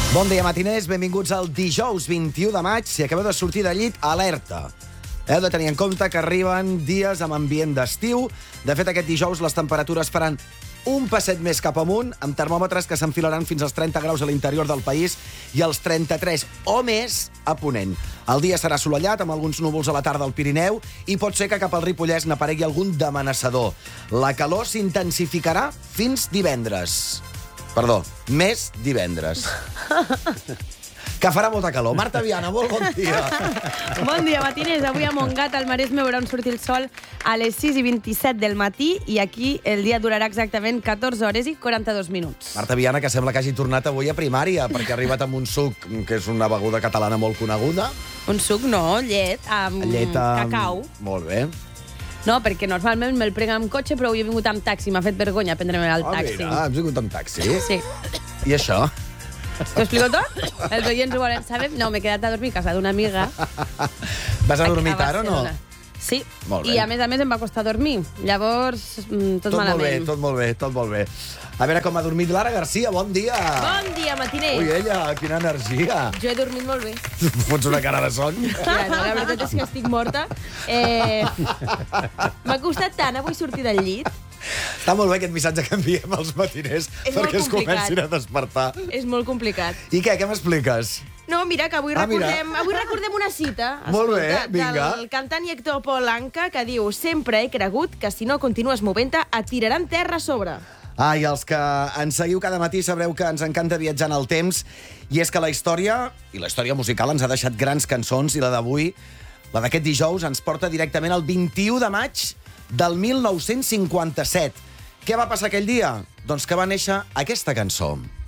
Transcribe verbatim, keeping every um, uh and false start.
Bon dia, matiners. Benvinguts al dijous vint-i-u de maig. Si acabeu de sortir de llit, alerta. Heu de tenir en compte que arriben dies amb ambient d'estiu. De fet, aquest dijous les temperatures faran un passet més cap amunt, amb termòmetres que s'enfilaran fins als trenta graus a l'interior del país i als trenta-tres o més a Ponent. El dia serà assolellat, amb alguns núvols a la tarda al Pirineu, i pot ser que cap al Ripollès n'aparegui algun d'amenaçador. La calor s'intensificarà fins divendres. Perdó, més divendres. Que farà molta calor. Marta Viana, molt bon dia. Bon dia, matiners. Avui a Montgat, al Maresme, veuran sortir el sol a les sis i vint-i-set del matí i aquí el dia durarà exactament catorze hores i quaranta-dos minuts. Marta Viana, que sembla que hagi tornat avui a primària, perquè ha arribat amb un suc, que és una beguda catalana molt coneguda. Un suc, no, llet, amb Llet amb... cacau. Molt bé. No, perquè normalment me'l prenc amb cotxe, però avui he vingut amb taxi. M'ha fet vergonya prendre'm el Ah, taxi. mira, has vingut amb taxi? Sí. I això? T'ho explico tot? Els oients ho volen saber? No, m'he quedat a dormir a casa d'una amiga. Vas a dormir a tard o no? Barcelona. Sí, Molt bé. i a més a més em va costar dormir. Llavors, mm, tot, Tot molt malament. bé, tot molt bé, tot molt bé. A veure com ha dormit Lara Garcia, bon dia. Bon dia, matiner. Ui, ella, quina energia. Jo he dormit molt bé. Fots una cara de son. Ja, no, la veritat és que estic morta. Eh, M'ha costat tant avui sortir del llit. Està molt bé aquest missatge que enviem als matiners És molt perquè es complicat. comencin a despertar. És molt complicat. I què, què m'expliques? No, mira, que avui, Ah, mira. recordem, avui recordem una cita. Molt bé, escolta, vinga. Del cantant i actor Paul Anka, que diu: sempre he cregut que si no continues movent-te et tiraran terra a sobre. Ah, i els que ens seguiu cada matí sabreu que ens encanta viatjar en el temps, i és que la història, i la història musical, ens ha deixat grans cançons, i la d'avui, la d'aquest dijous, ens porta directament al vint-i-u de maig del mil nou-cents cinquanta-set. Què va passar aquell dia? Doncs que va néixer aquesta cançó.